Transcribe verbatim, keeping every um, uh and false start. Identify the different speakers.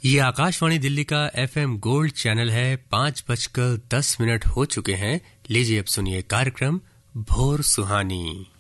Speaker 1: ये आकाशवाणी दिल्ली का FM gold channel है। पाँच बजकर दस मिनट हो चुके हैं। लीजिए अब सुनिए कार्यक्रम भोर सुहानी।